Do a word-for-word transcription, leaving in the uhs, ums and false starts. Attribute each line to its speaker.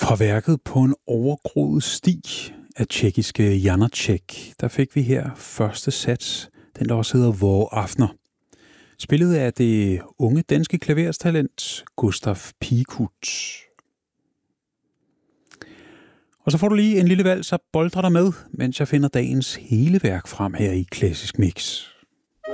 Speaker 1: Fra værket På en overgroet sti af tjekkiske Janáček, der fik vi her første sats, den der også hedder Vore Aftener. Spillet af det unge danske klaverstalent Gustav Pieckut. Og så får du lige en lille valg, så boldrer dig med, mens jeg finder dagens hele værk frem her i Klassisk Mix.